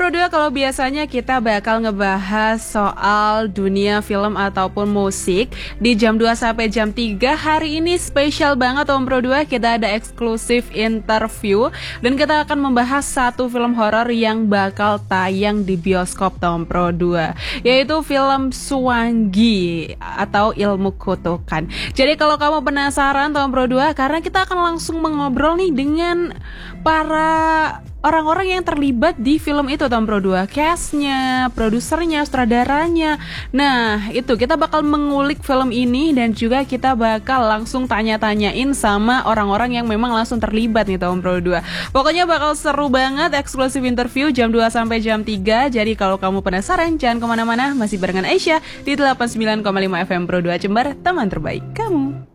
Pro 2, kalau biasanya kita bakal ngebahas soal dunia film ataupun musik di jam 2 sampai jam 3. Hari ini spesial banget Om Pro 2, kita ada eksklusif interview dan kita akan membahas satu film horor yang bakal tayang di bioskop Tom Pro 2, yaitu film Suwangi atau Ilmu Kutukan. Jadi kalau kamu penasaran Tom Pro 2, karena kita akan langsung mengobrol nih dengan para orang-orang yang terlibat di film itu Tom Pro 2, castnya, produsernya, sutradaranya. Nah itu kita bakal mengulik film ini dan juga kita bakal langsung tanya-tanyain sama orang-orang yang memang langsung terlibat nih Tom Pro 2. Pokoknya bakal seru banget, eksklusif interview jam 2 sampai jam 3. Jadi kalau kamu penasaran jangan kemana-mana, masih barengan Aisyah di 89,5 FM Pro 2 Jember, teman terbaik kamu.